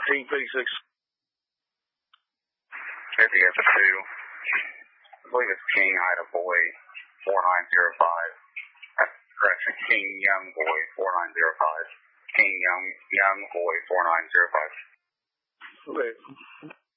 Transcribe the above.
King P6. KPF 2. I believe it's King Ida Boy 4905. Correction, King Young Boy 4905. King Young Boy 4905. Okay.